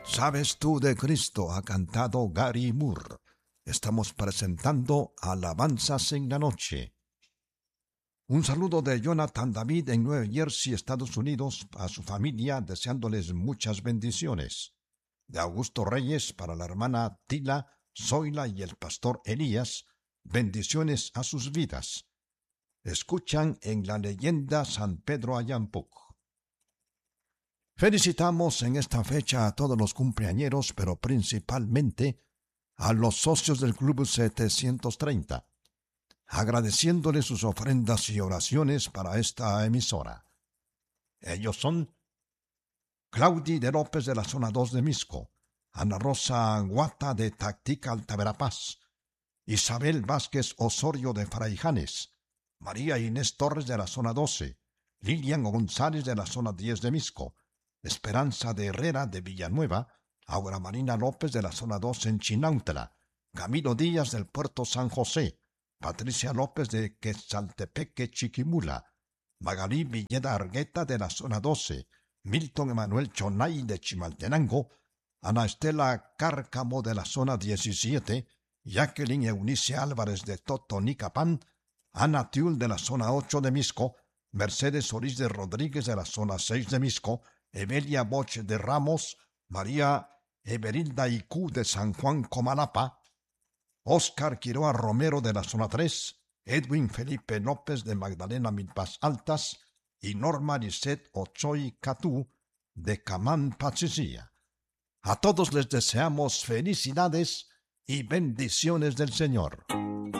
¿Sabes tú de Cristo? Ha cantado Gary Moore. Estamos presentando Alabanzas en la Noche. Un saludo de Jonathan David en Nueva Jersey, Estados Unidos, a su familia, deseándoles muchas bendiciones. De Augusto Reyes para la hermana Tila, Zoila y el pastor Elías, bendiciones a sus vidas. Escuchan en la leyenda San Pedro Ayampuc. Felicitamos en esta fecha a todos los cumpleañeros, pero principalmente a los socios del Club 730, agradeciéndoles sus ofrendas y oraciones para esta emisora. Ellos son Claudi de López de la zona 2 de Misco, Ana Rosa Guata de Tactica Altaverapaz, Isabel Vázquez Osorio de Fraijanes, María Inés Torres de la zona 12, Lilian González de la zona 10 de Misco, Esperanza de Herrera de Villanueva, Aura Marina López de la zona 2 en Chinautla, Camilo Díaz del Puerto San José, Patricia López de Quetzaltepeque Chiquimula, Magalí Villeda Argueta de la zona 12, Milton Emanuel Chonay de Chimaltenango, Ana Estela Cárcamo de la zona 17, Jacqueline Eunice Álvarez de Totonicapán, Ana Tiul de la zona 8 de Misco, Mercedes Orís de Rodríguez de la zona 6 de Misco, Evelia Boch de Ramos, María Everilda Icú de San Juan Comalapa, Óscar Quiroa Romero de la zona 3, Edwin Felipe López de Magdalena Milpas Altas y Norma Lisset Ochoy Catú de Camán Pachicía. A todos les deseamos felicidades y bendiciones del Señor.